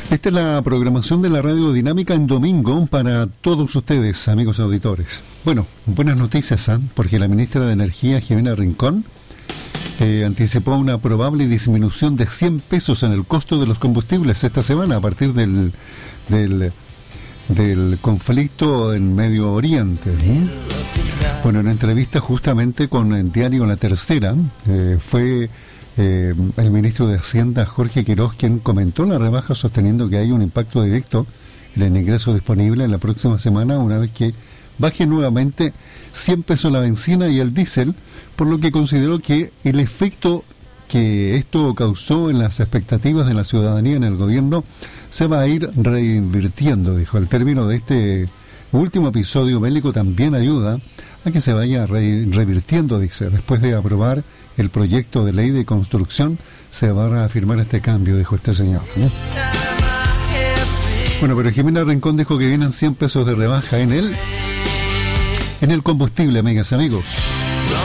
Esta es la programación de la Radio Dinámica en domingo para todos ustedes, amigos auditores. Bueno, buenas noticias, porque la ministra de Energía, Jimena Rincón, anticipó una probable disminución de 100 pesos en el costo de los combustibles esta semana a partir del conflicto en Medio Oriente. Bueno, en una entrevista justamente con el diario La Tercera, fue el ministro de Hacienda, Jorge Quirós, quien comentó la rebaja, sosteniendo que hay un impacto directo en el ingreso disponible en la próxima semana, una vez que baje nuevamente 100 pesos la benzina y el diésel, por lo que consideró que el efecto que esto causó en las expectativas de la ciudadanía en el gobierno se va a ir reinvirtiendo, dijo. El término de este último episodio bélico también ayuda a que se vaya revirtiendo, dice. Después de aprobar el proyecto de ley de construcción, se va a reafirmar este cambio, dijo este señor. Bueno, pero Jimena Rincón dijo que vienen 100 pesos de rebaja en el combustible, amigas y amigos.